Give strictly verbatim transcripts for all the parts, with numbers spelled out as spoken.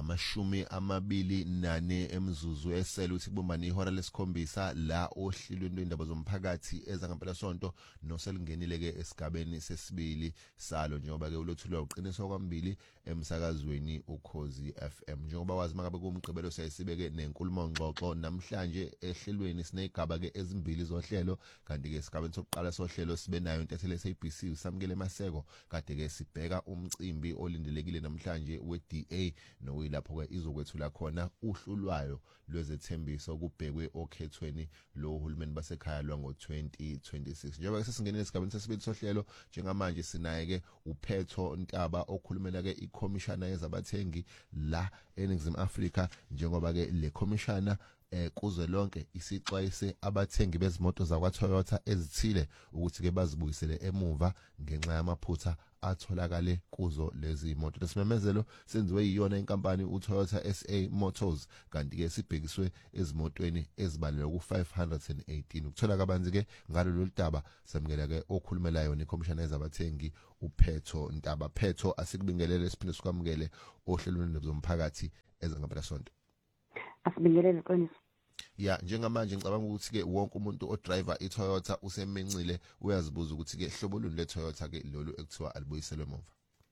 amashumi amabili nane emzuzu esele uthi kubumbana ihora lesikhombisa la ohlilweni lwendaba zomphakathi ezangempela sonto noselingenile ke esigabeni sesibili salo njengoba ke ulothulwa uqiniso kwambili emsakazweni uKhozi F M. Njengoba wazi makabe kumgqibelo siyasibeke nenkulumo ngxoxo namhlanje ehlelweni sinegaba ke ezimbili zohlelo kanti ke esigabeni sokuqala sohlelo sibe nayo intatheli S A B C usamkele Maseko kade ke sibheka umcimbi olindelekile namhlanje we-D A nokuyilapho ke izokwethula khona uhlu lwayo lwezethembiso kubhekwe okhethweni lo uhulumeni basekhaya lwango twenty twenty-six. Njengoba sesingene esigabeni sesibili sohlelo njengamanje sinaye ke uPhetho Ntaba okhulumela ke ikhomishana yezabathengi la eNingizimu Afrika njengoba ke le khomishana eh kuze lonke isixwayise abathengi bezimoto zakwa Toyota ezithile ukuthi ke bazibuyisele emuva ngenxa yamaphutha atholakale kuzo lezi imoto. Lesimemezelo senziwe yiyona inkampani uToyota S A Motors kanti ke sibhekiswe ezimotweni ezibalelwa ku five hundred eighteen. Ukuthola kabanzi ke ngalolu daba samukela ke okhulumela yona ikhomishana yezabathengi uPhetho Ntaba. Phetho asikubingelele siphinde sikwamukele ohlelweni lwezomphakathi ezangempela sonto. Asibingelele qiniso. Ya njengamanje ngicabanga ukuthi ke wonke umuntu odriver iToyota usemenxile uyazibuza ukuthi ke hlobo luni leToyota ke lolu ekuthiwa alibuyiselwe emuva.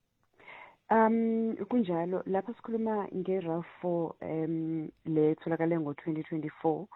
Um kunjalo lapha sikhuluma nge-RAV four um le tholakale ngo twenty twenty-four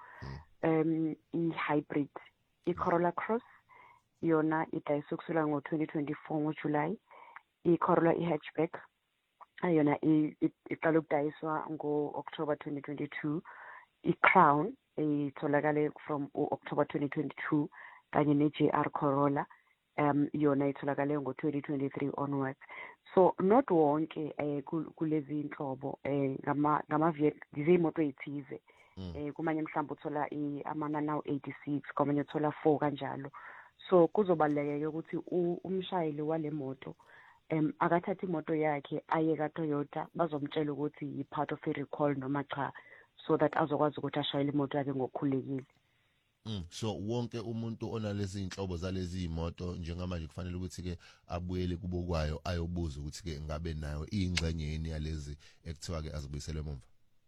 um i-hybrid i-Corolla Cross yona idayiswe kusukela ngo twenty twenty-four ngoJuly. I-Corolla i-hatchback yona iqala ukudayiswa ngo-October twenty twenty-two. I-Crown itholakale from October twenty twenty-two kanye ne-J R Corolla um yona itholakale ngo twenty twenty-three onwards. So not wonke eh kulezi inhlobo eh ngama ngama imoto ezithize eh kumanye mhlawumbe uthola amana now eighty-six kumanye uthola four kanjalo. So kuzobaleke ukuthi umshayeli wale moto em akathatha imoto yakhe aye ka Toyota bazomtshela ukuthi yi part of a recall noma cha, so that azokwazi ukuthi ashayele imoto yakhe ngokukhulekile. Mm so wonke umuntu onalezi inhlobo zalezi imoto njengamanje kufanele ukuthi ke abuyele kubokwayo ayobuza ukuthi ke ngabe nayo ingxenye yeni yalezi ekuthiwa ke azibuyiselwe emuva.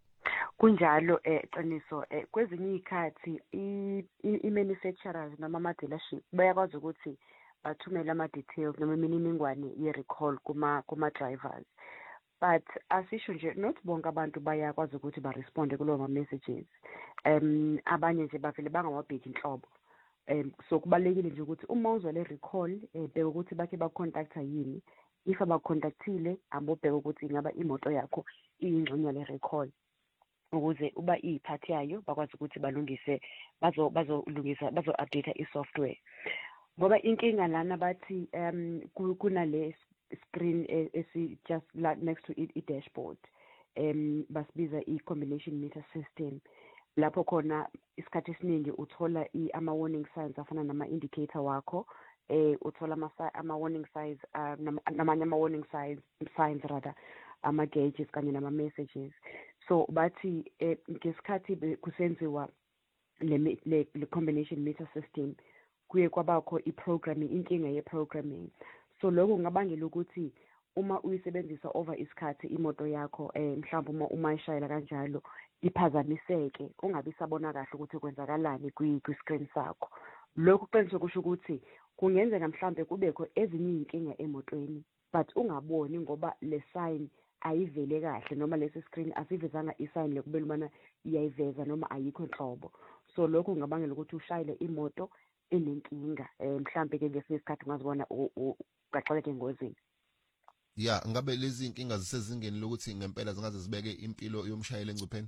Kunjalo eh qiniso eh kwezinye izikhathi i-manufacturers noma ama dealership bayakwazi ukuthi bathumele ama details noma imininingwane ye recall kuma kuma drivers. But asisho nje not bonke abantu bayakwazi ukuthi ba responde kulo ma messages. Um abanye nje bavele bangamabheki inhlobo. Um so kubalekile nje ukuthi uma uzwa le recall bheka ukuthi bakhe ba contacta yini. If aba contactile ambobheka ukuthi ingaba imoto yakho iyingxenye le recall. Ukuze uba iphathi yayo bakwazi ukuthi balungise bazo bazolungisa bazo update i-software. Ngoba inkinga lana bathi um kunale screen esi just next to it i-dashboard um basibiza i-combination meter system lapho khona isikhathi esiningi uthola ama warning signs afana nama indicator wakho eh uthola ama warning signs namanye ama warning signs signs rather ama gauges kanye nama messages. So bathi ngesikhathi kusenziwa le le combination meter system kuye kwabakho i-programming inkinga ye-programming. So lokho kungabangela ukuthi uma uyisebenzisa over isikhathi imoto yakho eh mhlawumbe uma umayishayela kanjalo iphazamiseke ungabi sabona kahle ukuthi kwenzakalani kwi-screen sakho. Lokho kuqiniso kusho ukuthi kungenzeka mhlawumbe kubekho ezinye inkinga emotweni but ungaboni ngoba le sign ayivele kahle noma lesi screen asivezanga i-sign lekubela mana iyayiveza noma ayikho inhlobo. So lokho kungabangela ukuthi ushayele imoto enenkinga mhlawumbe ke ngesinye isikhathi ungazibona ugaxeleke engozini. Ya ngabe lezi inkinga zisezingeni lokuthi ngempela zingaze zibeke impilo yomshayeli engcupheni?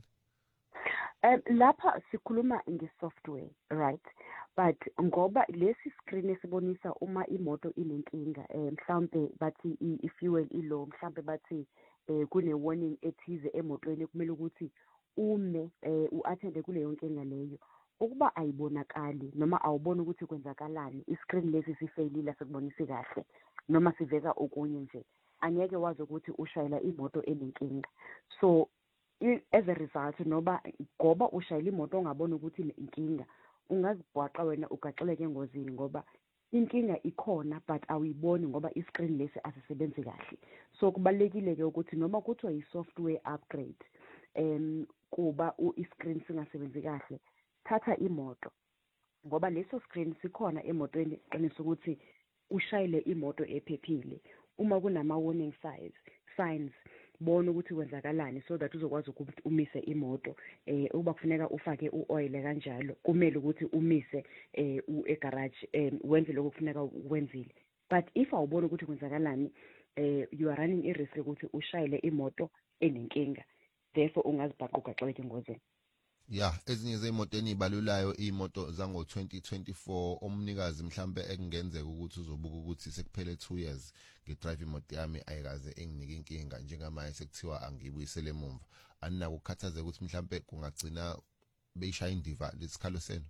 Um lapha sikhuluma nge-software right, but ngoba lesi screen esibonisa uma imoto inenkinga mhlawumbe bathi i-fuel ilo mhlawumbe bathi kune warning ethize emotweni kumele ukuthi ume u-attende kuleyo nkinga leyo. Ukuba ayibonakali noma awuboni ukuthi kwenzakalani i-screen lesi sifailile sekubonisi kahle noma siveza okunye nje angeke wazi ukuthi ushayela imoto enenkinga. So as a result noba ngoba ushayela imoto ongaboni ukuthi inkinga ungazibhaqa wena ugaxeleke engozini ngoba inkinga ikhona but awuyiboni ngoba i-screen lesi asisebenzi kahle. So kubalulekile-ke ukuthi noma kuthiwa i-software upgrade um kuba i-screen singasebenzi kahle, thatha imoto ngoba leso screen sikhona emotweni qinisa ukuthi ushayele imoto ephephile. Uma kunama warning signs signs bona ukuthi kwenzakalani so that uzokwazi ukuthi umise imoto. Eh uba kufuneka ufake uoil kanjalo kumele ukuthi umise eh egarage eh wenze lokho kufuneka ukwenzile. But if awubona ukuthi kwenzakalani, eh you are running a risk ukuthi ushayele imoto enenkinga, therefore ungazibhaquka xeke engozini. Ya, ezinye zeimoto enibalulayo imoto zango twenty twenty-four omnikazi mhlambe ekungenzeka ukuthi uzobuka ukuthi sekuphele two years ngidrive imoto yami ayikaze enginike inkinga njengamanje sekuthiwa angiyibuyisele emuva. Anina ukukhathaza ukuthi mhlambe kungagcina beyishaya indiva lesikhalo senu.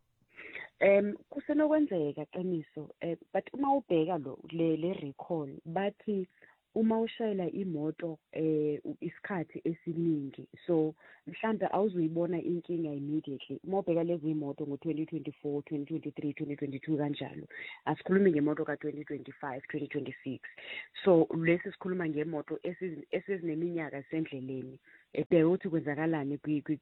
Um kusenokwenzeka qiniso, eh but uma ubheka lo le le recall bathi uma ushayela imoto eh isikhathi esiningi, so mhlawumbe awuzuyibona inkinga immediately. Uma ubheka lezi imoto ngo twenty twenty-four, twenty twenty-three, twenty twenty-two kanjalo, asikhulumi ngemoto ka twenty twenty-five, twenty twenty-six. So lesi sikhuluma ngemoto esizineminyaka sendleleni, ebheka ukuthi kwenzakalani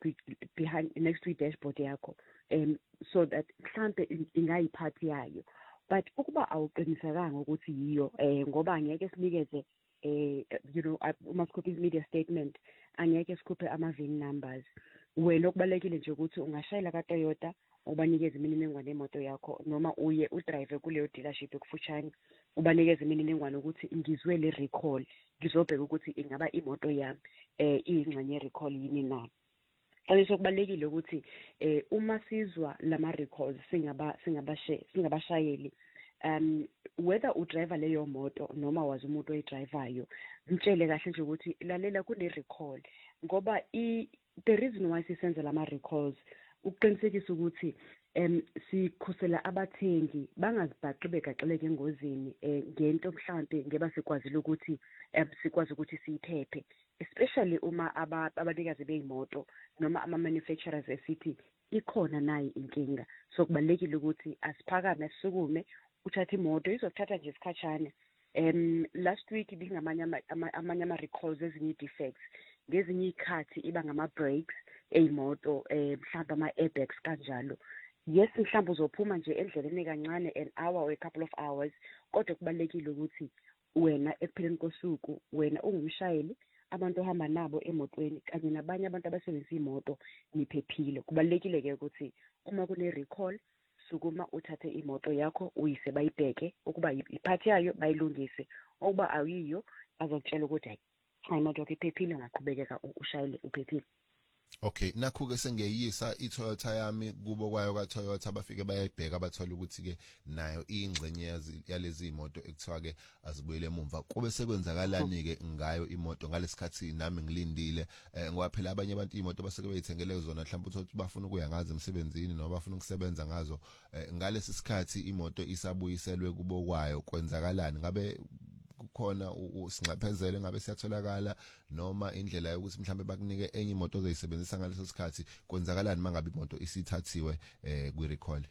behind next to dashboard yakho, um so that mhlawumbe ingayiphathi yayo. But ukuba awuqinisakanga ukuthi yiyo eh ngoba angeke sinikeze eh you know uma sikhupha media statement angeke sikhuphe ama V I N numbers. Wena okubalekile nje ukuthi ungashayela ka Toyota ubanikeze imininingwane yemoto yakho noma uye udrive kuleyo dealership ekufutshane ubanikeze imininingwane ukuthi ngizwe le recall ngizobheka ukuthi ingaba imoto yami eh ingxenye recall yini na. Aleso kubalekile ukuthi eh uma sizwa lama recalls singaba singabashe singabashayeli um whether u driver leyo moto noma wazi umuntu oyidrivayo mtshele kahle nje ukuthi lalela kune recall ngoba i the reason why sisenza lama recalls ukuqinisekisa ukuthi em sikhusela abathengi bangazibhaqi gaxeleke engozini eh ngento mhlawumbe ngeba sikwazile ukuthi em sikwazi ukuthi siyiphephe, especially uma abanikazi beimoto noma ama manufacturers esithi ikhona nayi inkinga. So kubalekile ukuthi asiphakame sisukume uthatha imoto izothatha nje isikhashana. Um last week bingamanye amanye ama recalls ezinye defects ngezinye ikhathi iba ngama brakes eyimoto eh mhlawumbe ama airbags kanjalo. Yes mhlawumbe uzophuma nje endleleni kancane an hour or a couple of hours, kodwa kubalekile ukuthi wena ekuphileni kosuku wena ungumshayeli abantu ohamba nabo emotweni kanye nabanye abantu abasebenzisa imoto niphephile. Kubalekile ke ukuthi uma kune recall sukuma uthathe imoto yakho uyise bayibheke ukuba iphathi yayo bayilungise, ukuba ayiyo azokutshela ukuthi hayi imoto yakho iphephile ngaqhubekeka ushayele uphephile. Okay, nakho ke sengeyisa iToyota yami kubo kwayo ka Toyota bafike bayayibheka abathola ukuthi ke nayo ingxenye yalezi imoto ekuthiwa ke azibuyele emuva. Kube sekwenzakalani ke ngayo imoto ngalesikhathi nami ngilindile ngoba phela abanye abantu imoto baseke bayithengele zona mhlawumbe uthi bafuna ukuya ngazo emsebenzini noma bafuna ukusebenza ngazo, ngalesi sikhathi imoto isabuyiselwe kubo kwayo kwenzakalani? Ngabe kukhona usinxephezelo ngabe siyatholakala noma indlela yokuthi mhlambe bakunike enye imoto ozoyisebenzisa ngaleso sikhathi kwenzakalani mangabe imoto isithathiwe eh kwi recall?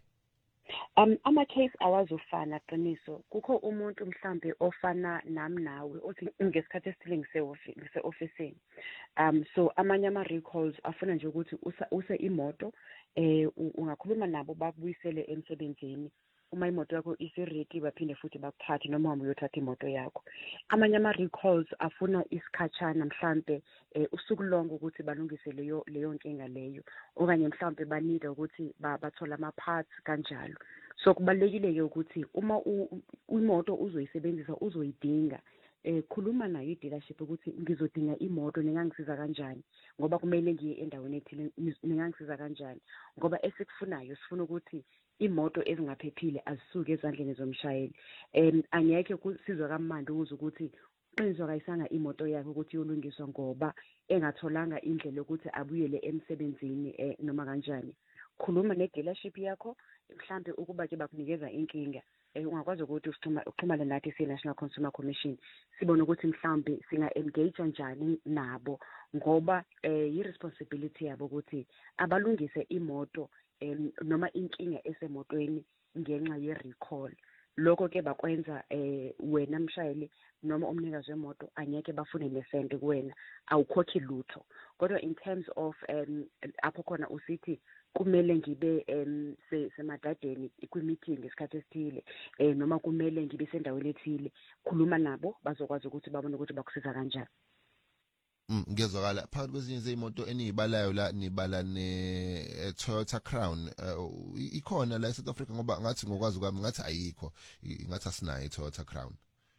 Um ama case awazofana qiniso. Kukho umuntu mhlambe ofana nami nawe othi ngesikhathi esithile ngise officeini. Um so amanye ama recalls afuna nje ukuthi use imoto eh ungakhuluma nabo bakubuyisele emsebenzini. Uma imoto yakho isi-ready baphinde futhi bakuphathe noma uma uyothatha imoto yakho. Amanye ama recalls afuna isikhatshana mhlambe usuku lonke ukuthi balungise leyo leyo nkinga leyo, okanye mhlambe banida ukuthi bathola ama parts kanjalo. So kubalekile ke ukuthi uma imoto uzoyisebenzisa uzoyidinga eh khuluma nayo i-dealership ukuthi ngizodinga imoto ningangisiza kanjani ngoba kumele ngiye endaweni ethile ningangisiza kanjani ngoba esikufunayo sifuna ukuthi imoto ezingaphephile azisuke ezandleni zomshayeli. Em angeke kusizwe kamandi ukuze ukuthi uqinizwa kayisanga imoto yakhe ukuthi yolungiswa ngoba engatholanga indlela ukuthi abuyele emsebenzini eh, noma kanjani. Khuluma ne-dealership yakho mhlambe ukuba ke bakunikeza inkinga eh ungakwazi ukuthi usithuma uxhumane nathi se-National Consumer Commission sibone ukuthi mhlambe singa engage kanjani nabo ngoba eh i-responsibility yabo ukuthi abalungise imoto em noma inkinga esemotweni ngenxa ye-recall. lokho ke bakwenza eh wena mshayeli noma umnikazi wemoto angeke bafune nesente kuwena, awukhokhi lutho. Kodwa in terms of um apho khona usithi kumele ngibe um semadadeni kwi-meeting ngesikhathi esithile eh noma kumele ngibe sendaweni ethile, khuluma nabo bazokwazi ukuthi babone ukuthi bakusiza kanjani. Mm, ngezwakala phakathi kwezinye zeyimoto eniyibalayo la nibala ne Toyota Crown ikhona la eSouth Africa, ngoba ngathi ngokwazi kwami ngathi ayikho, ngathi asinayo iToyota Crown.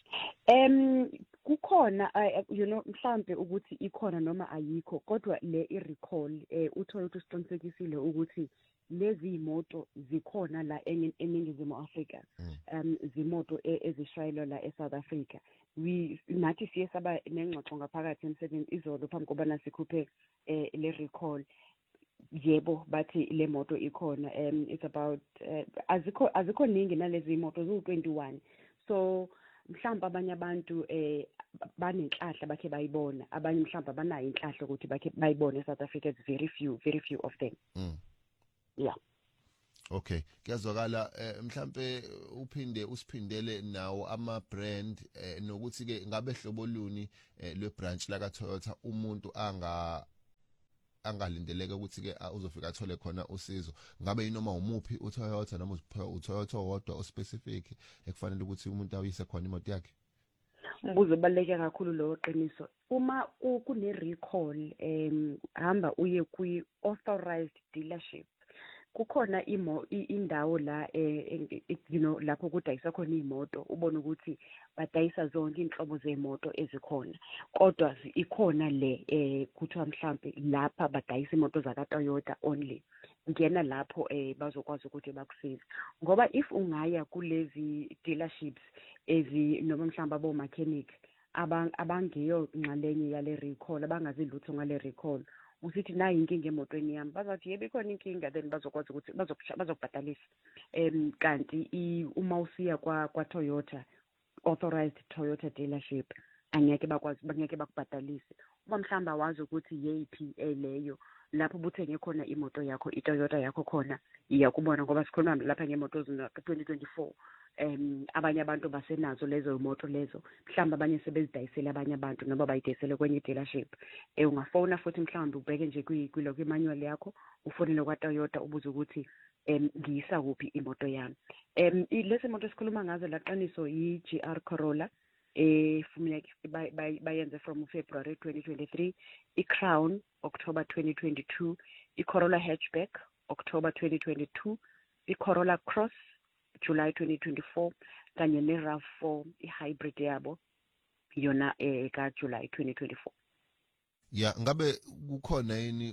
Um kukhona you know mhlambe ukuthi ikhona noma ayikho, kodwa le i-recall eh uToyota usiqinisekisile ukuthi lezi imoto zikhona la eNingizimu Afrika, um zimoto ezishayelwa la eSouth Africa. We nathi siye saba nengxoxo ngaphakathi emsebenzi izolo phambi kobana sikhuphe eh le recall. Yebo bathi le moto ikhona, um it's about uh, azikho azikho ningi nalezi imoto ziwu twenty-one. So mhlawumbe abanye abantu eh banenhlahla bakhe bayibona, abanye mhlawumbe banayo inhlahla ukuthi bakhe bayibone eSouth Africa. It's very few very few of them. Mm. Yeah. Okay, kuyazwakala. Mhlambe uphinde usiphindele nawo ama brand nokuthi ke ngabe hlobo luni lwe branch la ka Toyota umuntu anga angalindeleke ukuthi ke uzofika athole khona usizo, ngabe inoma umuphi uToyota noma uToyota wodwa o specific ekufanele ukuthi umuntu awise khona imoto yakhe? Umbuzo obaluleke kakhulu lo qiniso. Uma kune recall em hamba uye kwi authorized dealership. Kukhona imo indawo la eh you know lapho kudayisa khona imoto, ubona ukuthi badayisa zonke inhlobo zemoto ezikhona, kodwa ikhona le eh kuthiwa mhlambe lapha badayisa imoto zaka Toyota only. Ngena lapho eh bazokwazi ukuthi bakusize, ngoba if ungaya kulezi dealerships ezi noma mhlamba abo mechanic abangeyo nxalenye yale recall, abangazi lutho ngale recall, usithi nayi inkinga emotweni yami, bazathi yebo ikhona inkinga, then bazokwazi ukuthi bazokubhatalisa. Em kanti uma usiya kwa kwa Toyota authorized Toyota dealership angeke bakwazi bangeke bakubhatalise. Uma mhlamba wazi ukuthi yeyiphi leyo lapho buthenge khona imoto yakho, iToyota yakho khona iyakubona, ngoba sikhuluma lapha ngemoto zina twenty twenty-four. Um abanye abantu basenazo lezo moto lezo, mhlamba abanye sebezidayisela abanye abantu noma bayidayisele kwenye dealership. Eh ungafona futhi mhlamba ubheke nje kwilo kwi-manual yakho, ufonele kwa Toyota ubuze ukuthi em ngiyisa kuphi imoto yami. Em lesi moto esikhuluma ngazo la qaniso yi G R Corolla eh fumile bayenze from February twenty twenty-three, i-Crown October twenty twenty-two, i-Corolla hatchback October twenty twenty-two, i-Corolla Cross July twenty twenty-four, kanye ne RAV four i-hybrid yabo yona eh ka July twenty twenty-four. Ya ngabe kukhona yini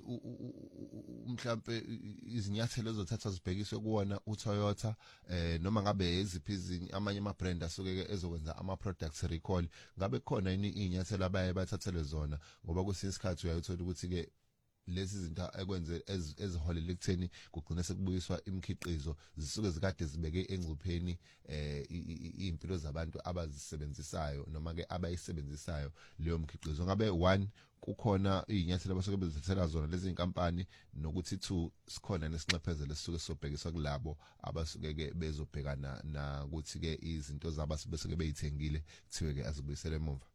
mhlambe izinyathelo ezothatha zibhekiswe kuwona uToyota eh noma ngabe eziphi izinye amanye ama brand asuke ezokwenza ama products recall, ngabe kukhona yini inyathelo abaye bathathele zona, ngoba kwesinye isikhathi uyayithola ukuthi ke lezi zinto ekwenze eziholele ekutheni kugcina sekubuyiswa imikhiqizo zisuke zikade zibeke engcupheni eh impilo zabantu abazisebenzisayo noma ke abayisebenzisayo leyo mkhiqizo. Ngabe one kukhona inyathelo abasuke bezithathela zona lezi inkampani, nokuthi two sikhona nesinxephezelo sisuke sobhekiswa kulabo abasuke ke bezobhekana na ukuthi ke izinto zabo besuke beyithengile kuthiwe ke azibuyisele emuva.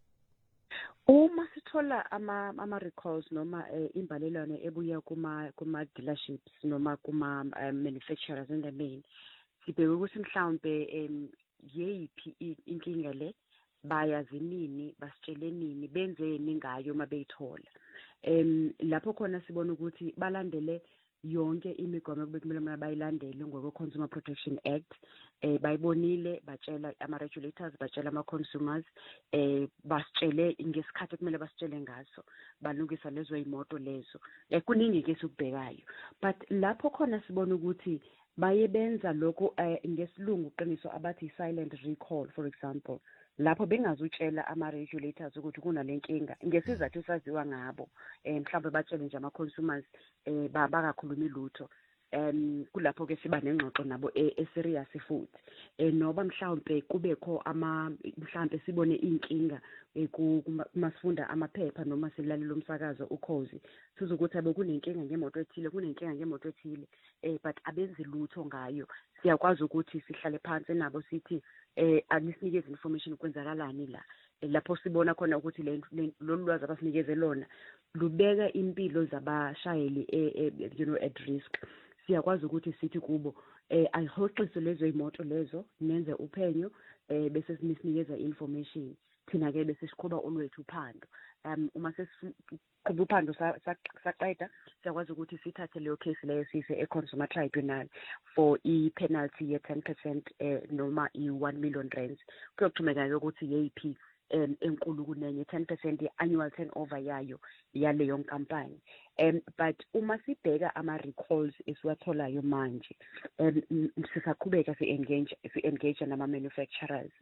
Uma sithola ama ama recalls noma imbalelwano ebuya kuma kuma dealerships noma kuma manufacturers in the main, sibheke ukuthi mhlawumbe yeyiphi inkinga le, bayazi nini, basitshele nini, benzeni ngayo mabeyithola. Em lapho khona sibona ukuthi balandele yonke imigomo bekumele bayilandele ngokwe Consumer Protection Act. Eh bayibonile, batshela ama regulators, batshela ama consumers, eh basitshele ngesikhathi kumele basitshele ngaso, balungisa lezo imoto lezo. Eh kuningi ke sikubhekayo, but lapho khona sibona ukuthi baye benza lokho ngesilungu qiniso abathi silent recall, for example. Lapho bengazutshela ama regulators ukuthi kunalenkinga ngesizathu saziwa ngabo, eh mhlawumbe batshele nje ama consumers eh bakakhuluma lutho. um kulapho ke siba nengxoxo nabo eserious futhi eh noba mhlawumbe kubekho ama mhlawumbe sibone inkinga kumasifunda amaphepha noma silalela umsakazo ukhozi sizokuthi abe kunenkinga ngemoto ethile kunenkinga ngemoto ethile eh but abenzi lutho ngayo siyakwazi ukuthi sihlale phansi nabo sithi eh anisinikeze information kwenzakalani la lapho sibona khona ukuthi le lolu lwazi abasinikeze lona lubeka impilo zabashayeli you know at risk siyakwazi ukuthi sithi kubo eh ayihoxise lezo imoto lezo nenze uphenyo eh bese sinisinikeza information thina ke bese siqhuba olwethu uphando um uma sesiqhuba uphando saqeda siyakwazi ukuthi sithathe leyo case leyo sise e-consumer tribunal for i-penalty ye ten percent eh noma i-one million rands kuyoxhumeka ukuthi yeyiphi um enkulu kunenye ten percent ye-annual turnover yayo yaleyo nkampani um but uma sibheka ama-recalls esiwatholayo manje um sisaqhubeka si-engage si-engage nama-manufacturers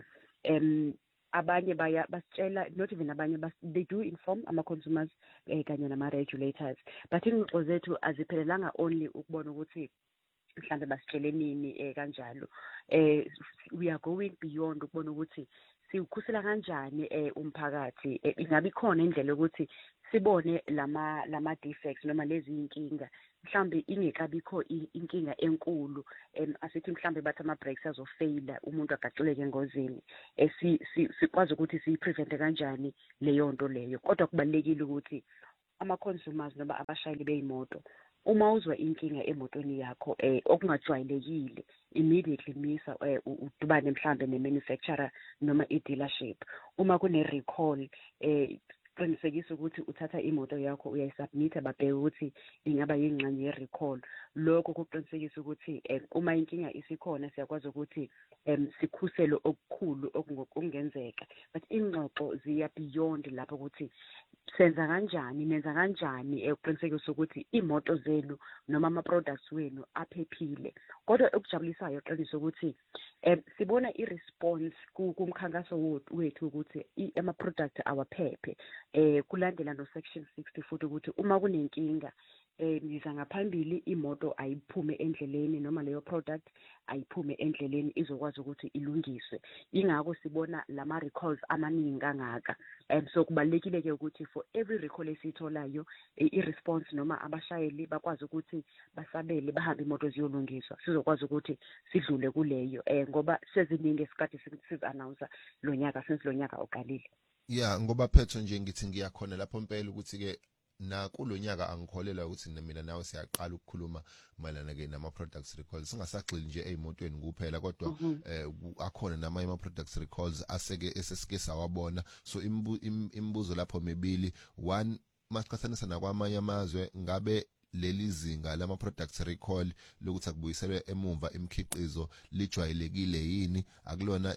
um abanye baya basitshela not even abanye they do inform ama-consumers eh, kanye nama-regulators but ingxoxo zethu aziphelelanga only ukubona ukuthi mhlambe basitshele nini eh, kanjalo eh, we are going beyond ukubona ukuthi siukhusela kanjani eh, umphakathi eh, ingabe khona indlela ukuthi sibone lama lama defects noma lezi inkinga mhlambe ingekabikho inkinga enkulu em asithi mhlambe bathi ama brakes azofaila umuntu agaxuleke engozini esi sikwazi ukuthi siyiprevent kanjani leyo nto leyo kodwa kubalekile ukuthi ama consumers noma abashayeli beimoto uma uzwa inkinga emotweni yakho eh okungajwayelekile immediately misa eh, udubane mhlambe ne-manufacturer noma i-dealership uma kune recall eh qinisekisa ukuthi uthatha imoto yakho uyayisubmit babheke ukuthi ingaba yingxenye ye-recall lokho kuqinisekisa ukuthi um uma inkinga isikhona siyakwazi ukuthi um sikhusele okukhulu okungenzeka but ingxoxo ziya beyond lapho ukuthi senza kanjani nenza kanjani ukuqinisekisa ukuthi imoto zenu noma ama-products wenu aphephile kodwa okujabulisayo qinisekisa ukuthi um sibona i-response kumkhankaso wethu ukuthi ama-product awaphephe eh kulandela no section sixty futhi ukuthi uma kunenkinga eh niza ngaphambili imoto ayiphume endleleni noma leyo product ayiphume endleleni izokwazi ukuthi ilungiswe ingakho sibona lama recalls amaningi kangaka um so kubalekile ke ukuthi for every recall esitholayo i-response noma abashayeli bakwazi ukuthi basabele bahambe imoto ziyolungiswa sizokwazi ukuthi sidlule kuleyo eh ngoba seziningi esikade sizi announce lo nyaka since lo nyaka oqalile. Yeah, ngoba phetho nje ngithi ngiyakhona lapho impela ukuthi ke na kulonyaka angikholela ukuthi mina nawe siyaqala ukukhuluma malana ke nama products recalls singasagxili nje ezimotweni kuphela kodwa eh akhona nama ama products recalls aseke esesike sawabona so imibuzo lapho mebili one masiqhathanisa nakwamanye amazwe ngabe leli zinga lama products recall lokuthi akubuyiselwe emumva imikhiqizo lijwayelekile yini akulona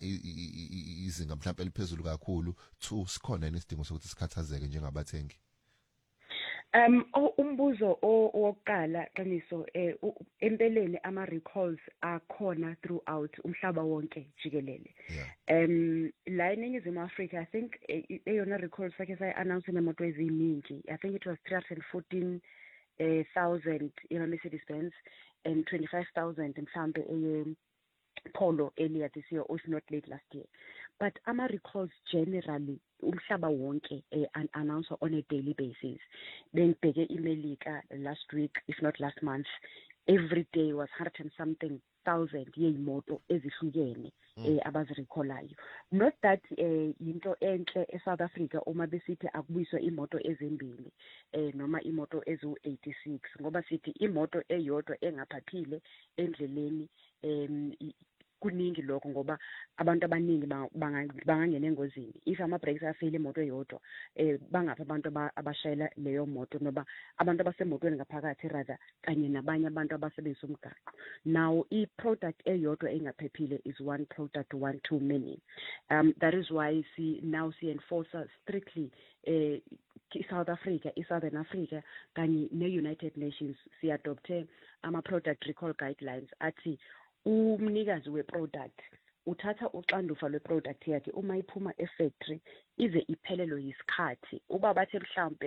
izinga mhlawumbe eliphezulu kakhulu two sikhona isidingo sokuthi sikhathazeke njengabathengi. Um umbuzo owokuqala Qiniso eh empeleni ama recalls akhona throughout umhlaba wonke jikelele. Um la eNingizimu Africa I think eyona recalls sakhe say announce nemoto eziningi I think it was three hundred fourteen uh, thousand in a Mercedes-Benz and twenty-five thousand mhlambe eye Polo earlier this year or not late last year. But ama recalls generally umhlaba wonke eh, an announcer on a daily basis. Then bege imelika last week, if not last month, every day was one hundred and something thousand yeimoto ezihlukene eh abazirecallayo. Not that eh into enhle eSouth Africa uma besithi akubuyiswa imoto ezimbili eh noma imoto ezu eighty-six ngoba sithi imoto eyodwa engaphathile endleleni em kuningi lokho ngoba abantu abaningi bangangena engozini if ama brakes afile imoto eyodwa eh bangapha abantu abashayela leyo moto noba abantu abasemotweni ngaphakathi rather kanye nabanye abantu abasebenzisa umgaqo. Now i product eyodwa engaphephile is one product one too many. Um that is why see now see enforce strictly eh South Africa i Southern Africa kanye ne United Nations si adopte ama product recall guidelines athi umnikazi weproduct uthatha uxanduva lweproduct yakhe uma iphuma efactory ize iphelelo yisikhathi uba bathe mhlambe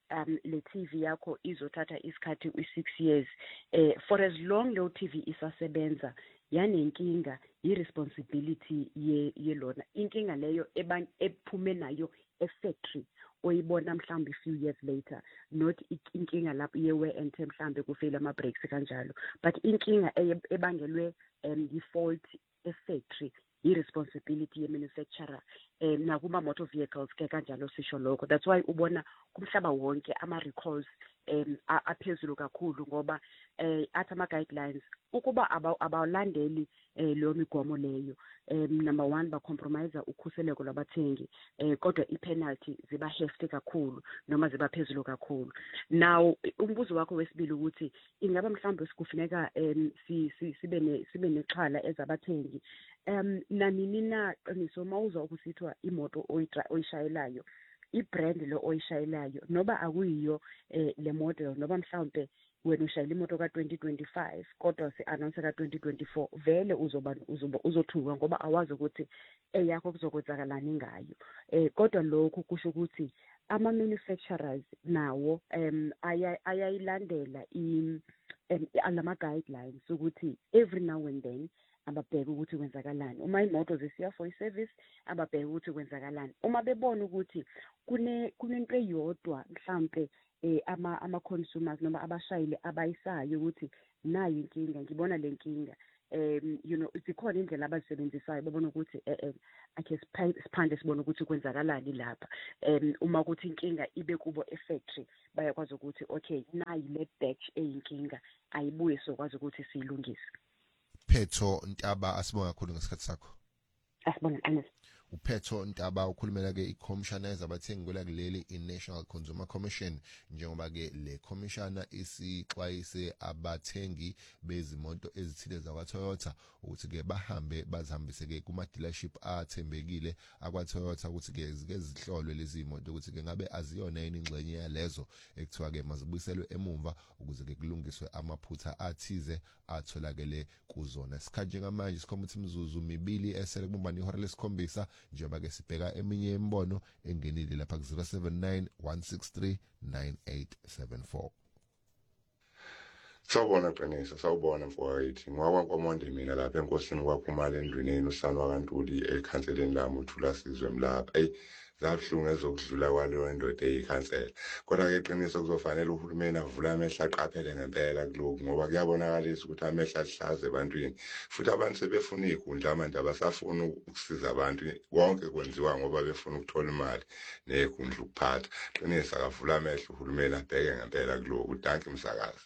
um le T V yakho izothatha isikhathi u-six years eh for as long leyo T V isasebenza yanenkinga i-responsibility ye yelona inkinga leyo ephume nayo e-factory oyibona mhlawumbe few years later not inkinga lapho ye-wear and tear mhlawumbe kufile ama-brakes kanjalo but inkinga ebangelwe um yi-fault e-factory i-responsibility ye-manufacturer um nakuma-motor vehicles ke kanjalo sisho lokho. That's why ubona kumhlaba wonke ama-recalls um aphezulu kakhulu ngoba um athi ama-guidelines ukuba abawulandeli um leyo migomo leyo um number one bacompromise ukhuseleko lwabathengi um kodwa i-penalty ziba hefty kakhulu noma ziba phezulu kakhulu. Now umbuzo wakho wesibili ukuthi ingaba mhlawumbe sikufuneka um sibe sibe nexhala ezabathengi um nanini na qiniso mawuzwa ukusithwa imoto oyishayelayo i-brand lo oyishayelayo noba akuyiyo eh, le model noba mhlawumbe wena ushayela imoto ka twenty twenty-five kodwa se-announce ka twenty twenty-four vele uzoba uzoba uzothuka ngoba awazi ukuthi eyakho kuzokwenzakalani ngayo eh kodwa lokho kusho ukuthi ama manufacturers nawo um ayayilandela i alama guidelines ukuthi every now and then ababheka ukuthi kwenzakalani uma imoto zisiya for i-service ababheka ukuthi kwenzakalani uma bebona ukuthi kune kunento eyodwa mhlambe eh ama ama consumers noma abashayeli abayisayo ukuthi nayo inkinga ngibona le nkinga um you know zikhona indlela abazisebenzisayo babona ukuthi eh ake siphande sibone ukuthi kwenzakalani lapha um uma ukuthi inkinga ibe kubo e-factory bayakwazi ukuthi okay nayi le batch eyinkinga ayibuye sokwazi ukuthi siyilungise. Phetho Ntaba asibonga kakhulu ngesikhathi sakho. Asibonga Ernest. Uphetho Ntaba ukhulumela ke i-commissioner ezabathengi kwela kuleli i-National Consumer Commission njengoba ke le commissioner isixwayise abathengi bezimoto ezithile zakwa Toyota ukuthi ke bahambe bazihambise ke kuma dealership athembekile akwa Toyota ukuthi ke zike zihlolwe lezi imoto ukuthi ke ngabe aziyona yini ingxenye yalezo ekuthiwa ke mazibuyiselwe emumva ukuze ke kulungiswe amaphutha athize atholakele kuzona. Isikhathi njengamanje sikhombisa imizuzu mibili esele kubumbana ihora lesikhombisa njengoba ke sibheka eminye imibono engenile lapha ku zero seven nine one six three nine eight seven four. Sawubona Qinisa, sawubona mfowethu. NgwakwaNkomonde mina lapha enkosini kwaphumala endwineni usana kaNtuli ekhanseleni lami uthula sizwe mlapha. Ey zabhlungu ezokudlula kwaleyo ndoda eyikhansela. Kodwa ke Qinisa kuzofanele uhulumeni avule amehla aqaphele ngempela kuloko ngoba kuyabonakalisa ukuthi amehla ahlaze ebantwini. Futhi abantu sebefuna izinkundla manje abasafuna ukusiza abantu. Konke kwenziwa ngoba befuna ukuthola imali nezinkundla ukuphatha. Qinisa akavula amehla uhulumeni abheke ngempela kuloko. Danke msakazi.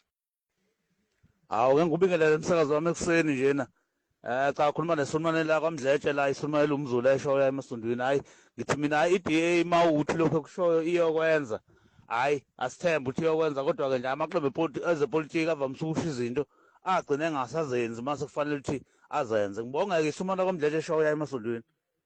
Awu ke ngubingelele umsakazo wami ekuseni njena. Eh cha khuluma neSulumane la kwaMdletshe la iSulumane umzulu eshoya emasondweni. Hayi ngithi mina i-D A mawuthi lokho kushoyo iyokwenza. Hayi asithembe ukuthi iyokwenza kodwa ke nje amaqembu ezepolitiki avamise ukusho izinto agcine engasazenzi mase kufanele ukuthi azenze. Ngibonga ke iSulumane kwaMdletshe eshoya emasondweni.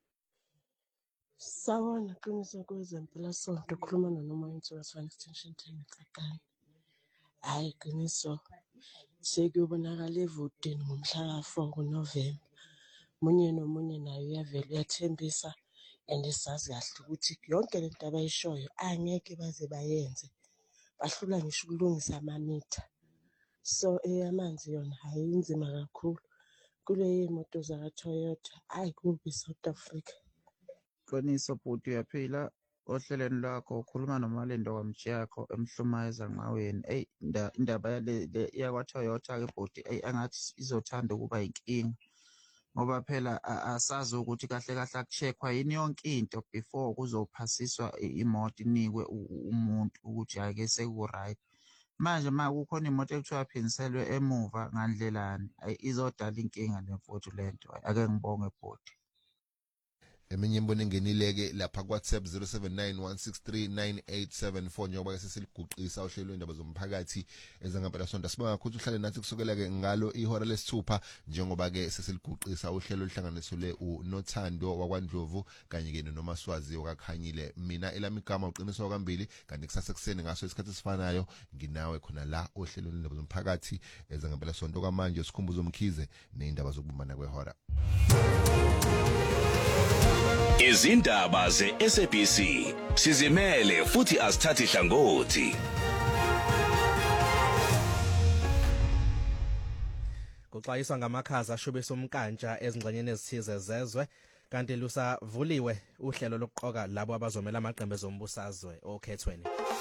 Sawona Qinisa kwezempilo sonto khuluma noma insuka extension ten eCakani. Hayi Qiniso sekuyobonakala evotini ngomhla ka four kuNovember. Munye nomunye nayo uyavela uyathembisa and sazi kahle ukuthi yonke lento abayishoyo angeke baze bayenze. Bahlula ngisho ukulungisa amamitha. So eyamanzi yona hayi inzima kakhulu. Kule imoto za Toyota hayi kubi South Africa. Qiniso bhuti uyaphila ohlelweni lakho ukhuluma noMalendo kwamjiyakho emhluma ezanqaweni. Ey indaba yale yakwa Toyota ke bhuti ey angathi izothanda ukuba inkinga ngoba phela asazi ukuthi kahle kahle akucheckwa yini yonke into before kuzophasiswa imoto inikwe umuntu ukuthi ake seku right. Manje ma kukhona imoto ekuthiwa phinselwe emuva ngandlelani izodala inkinga lemfuthu lento. Ake ngibonge bhuti. Eminye imbono engenileke lapha ku WhatsApp zero seven nine one six three nine eight seven four njengoba ke sesiliguqisa uhlelo lwendaba zomphakathi ezangampela sonto. Sibonga kakhulu uhlale nathi kusukela ke ngalo ihora lesithupha njengoba ke sesiliguqisa uhlelo oluhlanganiswe uNothando wakwaNdlovu kanye ke noMaswazi okakhanyile. Mina elami igama uqiniso kwambili kanti kusasa kuseni ngaso isikhathi esifanayo nginawe khona la uhlelo lwendaba zomphakathi ezangampela sonto. Kwamanje sikhumbuzo umkhize neindaba zokubumbana kwehora. Izindaba ze-S A B C sizimele futhi asithathi hlangothi. Kuxwayiswa ngamakhaza ashubisa umkantsha ezingxenyeni ezithize zezwe kanti lusavuliwe uhlelo lokuqoka labo abazomela amaqembu ezombusazwe okhethweni.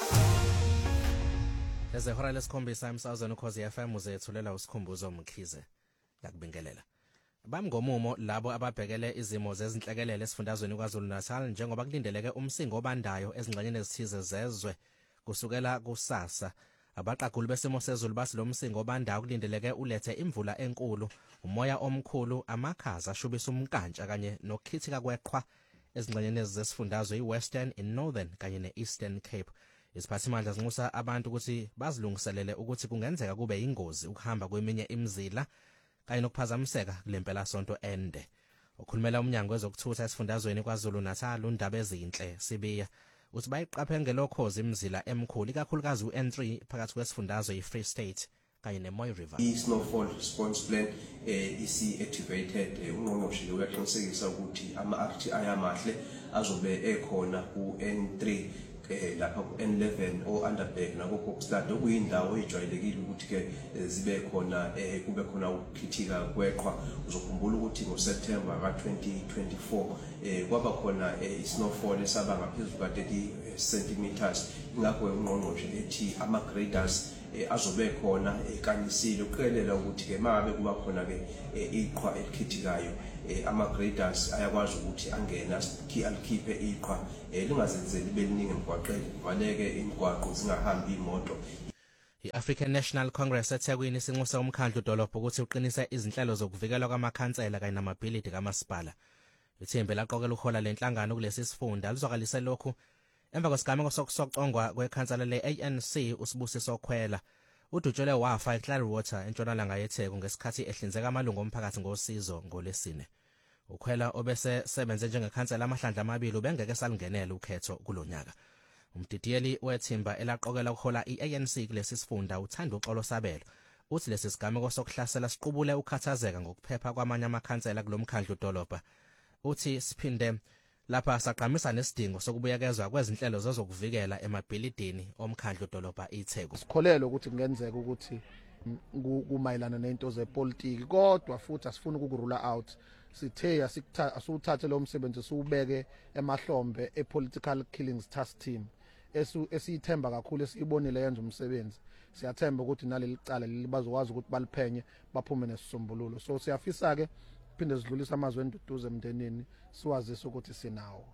Ezehora lesikhombisa emsazweni ukhozi F M uzethulela usikhumbuzo Mkhize yakubingelela. Bamngomumo labo ababhekele izimo zezinhlekelele esifundazweni kwaZulu Natal njengoba kulindeleke umsingo obandayo ezingxenyeni ezithize zezwe kusukela kusasa. Abaqaguli besimo sezulu basi lo msingo obandayo kulindeleke ulethe imvula enkulu, umoya omkhulu, amakhaza ashubisa umkantsha kanye nokukhithika kweqhwa ezingxenyeni zesifundazwe iWestern, iNorthern kanye neEastern Cape. Isiphathimandla sinxusa abantu ukuthi bazilungiselele ukuthi kungenzeka kube ingozi ukuhamba kweminye imizila kanye nokuphazamiseka kulempela sonto ende. Ukhulumela umnyango wezokuthutha esifundazweni kwaZulu Natal uNdaba ezinhle Sibiya uthi bayiqaphe ngelokhozi imizila emkhulu ikakhulukazi u-N three phakathi kwesifundazwe iFree State kanye neMoy River. I-snowfall response plan eh isi activated ungqongqoshe uyaqinisekisa ukuthi ama-R T I amahle azobe ekhona ku-N three eh lapha ku-N eleven o Underberg nako Kokstad okuyindawo ejwayelekile ukuthi ke zibe khona eh kube khona ukukhithika kweqhwa. Uzokhumbula ukuthi ngoSeptember ka twenty twenty-four eh kwaba khona i-snowfall esaba ngaphezulu ka thirty centimeters. Ingakho ungqongqoshe ethi ama-graders azobe khona ekanyisile ukuqelela ukuthi ke mabe kuba khona ke iqhwa elikhithikayo ama-graders ayakwazi ukuthi angena ki alikhiphe iqhwa lingazenzeli beliningi emgwaqeni kuvaleke imigwaqo zingahambi imoto. I-African National Congress eThekwini sinxusa umkhandlu dolobha ukuthi uqinise izinhlelo zokuvikelwa kwamakhansela kanye namabhilidi kamasipala. Ithembe laqokela uhola lenhlangano kulesi sifunda lizokalise lokhu emva kwesigameko sokusocongwa kwekhansela le-A N C uSibusiso Khwela. Udutshele wafa eClearwater entshonalanga yeTheku ngesikhathi ehlinzeka amalungu omphakathi ngosizo ngolesine. Ukhwela obese sebenze njengekhansela amahlandla amabili ubengeke salingenela ukhetho kulonyaka. Umdidiyeli wethimba elaqokela ukuhola i-A N C kulesi sifunda uthanda uxolo sabelo. Uthi lesi sigameko sokuhlasela siqubule ukhathazeka ngokuphepha kwamanye amakhansela kulomkhandlu dolobha. Uthi siphinde lapha saqhamisa nesidingo sokubuyekezwa kwezinhlelo zokuvikela emabhilidini omkhandlu dolobha iTheku. Sikholelo ukuthi kungenzeka ukuthi kumayelana nento zepolitiki kodwa futhi asifuna ukurula out. Sithe asuthathe lo msebenzi siubeke emahlombe epolitical killings task team esiyithemba kakhulu esibonile yenza umsebenzi. Siyathemba ukuthi naleli cala libazokwazi ukuthi baliphenye baphume nesisombululo. So siyafisa ke phinde sidlulisa amazwi enduduzo emndenini siwazise ukuthi sinawo.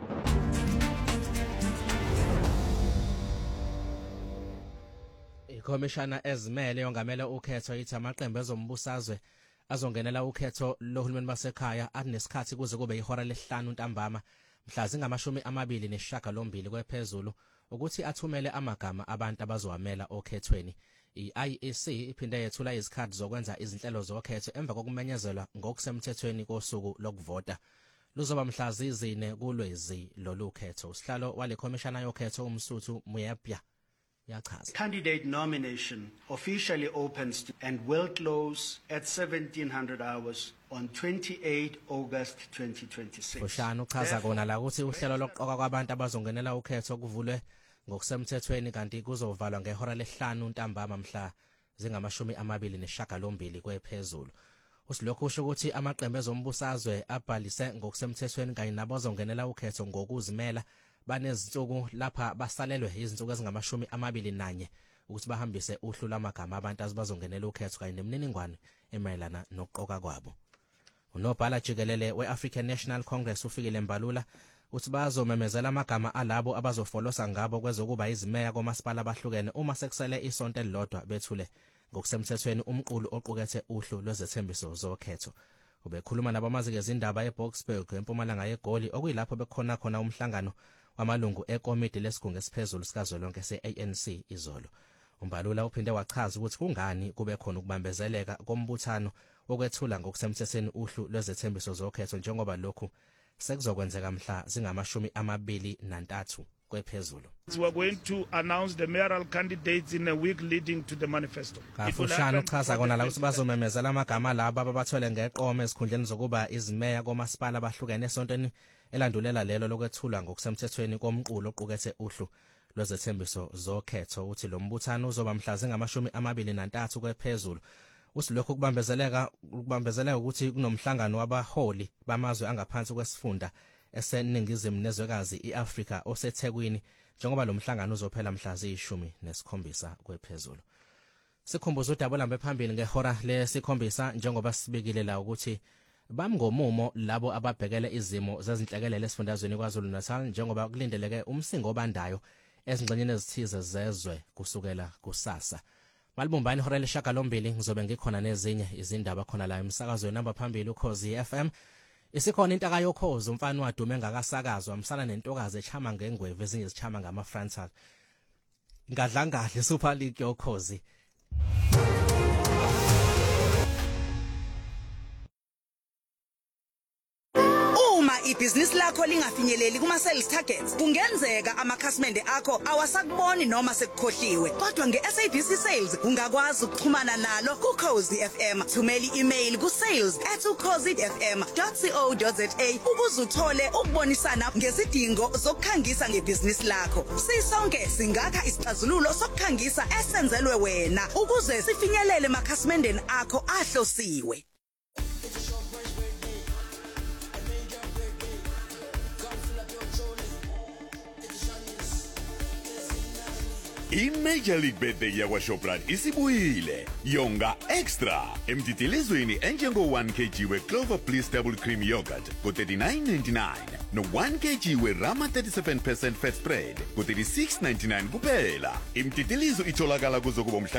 Ikhomishana ezimele yongamela ukhetho ithi amaqembu ezombusazwe azongenela ukhetho lohulumeni basekhaya anesikhathi kuze kube ihora lesihlanu ntambama mhla zingamashumi amabili nesishiyagalombili kwephezulu ukuthi athumele amagama abantu abazowamela okhethweni. I-I E C iphinde yethula izikhathi zokwenza izinhlelo zokhetho emva kokumenyezelwa ngokusemthethweni kosuku lokuvota. Luzoba mhla zine kuLwezi lolu khetho. Usihlalo wale khomishana yokhetho umsuthu Muyapya yachaza. Candidate nomination officially opens and will close at seventeen hundred hours on twenty-eighth August twenty twenty-six. Ushana uchaza kona la ukuthi uhlelo lokuqoka kwabantu abazongenela ukhetho kuvulwe ngokusemthethweni kanti kuzovalwa ngehora lesihlanu ntambama mhla zingamashumi amabili nesishiyagalombili kwephezulu. Usilokhu usho ukuthi amaqembu ezombusazwe abhalise ngokusemthethweni kanye nabazongenela ukhetho ngokuzimela banezinsuku lapha basalelwe izinsuku ezingamashumi amabili nanye ukuthi bahambise uhlu lamagama abantu azibazongenela ukhetho kanye nemininingwane emayelana nokuqoka kwabo. Unobhala jikelele we-African National Congress ufikile Mbalula uthi bazomemezela amagama alabo abazofolosa ngabo kwezokuba izimeya komasipala abahlukene uma sekusele isonto elilodwa bethule ngokusemthethweni umqulu oqukethe uhlu lwezethembiso zokhetho. Ubekhuluma nabamazike izindaba eBoksburg empumalanga yeGoli okuyilapho bekhona khona umhlangano wamalungu ekomiti lesigungu esiphezulu sikazwelonke se-A N C izolo. Umbalula uphinde wachaza ukuthi kungani kube khona ukubambezeleka kombuthano okwethula ngokusemthethweni uhlu lwezethembiso zokhetho njengoba lokhu sekuzokwenzeka mhla zingamashumi amabili nantathu kwephezulu. We are going to announce the mayoral candidates in a week leading to the manifesto. Kafushana uchaza kona la ukuthi bazomemezela amagama labo ababathole ngeqoma ezikhundleni zokuba izimeya komasipala abahlukene esontweni elandulela lelo lokwethulwa ngokusemthethweni komqulo oqukethe uhlu lwezethembiso zokhetho uthi lo mbuthano uzoba mhla zingamashumi amabili nantathu kwephezulu. Usilokho kubambezeleka ukubambezeleka ukuthi kunomhlangano wabaholi bamazwe angaphansi kwesifunda eseningizimu nezwekazi iAfrika oseThekwini njengoba lo mhlangano uzophela mhla ziyishumi nesikhombisa kwephezulu. Sikhumbuza udaba lambe phambili ngehora lesikhombisa njengoba sibikile la ukuthi bamngomumo labo ababhekele izimo zezinhlekelele esifundazweni kwaZulu Natal njengoba kulindeleke umsingo obandayo ezingxenyeni ezithize zezwe kusukela kusasa. Malibumbani ihora leshagalombili ngizobe ngikhona nezinye izindaba khona la emsakazweni namba phambili uKhozi F M. Isikhona intaka yokhozi umfana wadume ngakasakazwa amsana nentokazi echama ngengweve ezinye zichama ngama frontal. Ngadlangadle Super League yokhozi. Ibhizinisi lakho lingafinyeleli kuma sales targets kungenzeka amakhasimende akho awasakuboni noma sekukhohliwe kodwa nge-S A B C Sales ungakwazi ukuxhumana nalo ku Khozi F M. Thumela i-email ku sales at ukhozi f m dot co dot za ukuze uthole ukubonisana ngezidingo zokukhangisa ngebhizinisi lakho. Sisonke singakha isixazululo sokukhangisa esenzelwe wena ukuze sifinyelele emakhasimendeni akho ahlosiwe. I-Major League Birthday yakwaShoprite isibuyile yonga extra emtitilizweni enjengo one kilogram we-Clover Bliss Double Cream Yogurt ko-thirty-nine ninety-nine no-one kilogram we-Rama thirty-seven percent fat spread ko-thirty-six ninety-nine kuphela. Imtitilizo itholakala kuzo kubo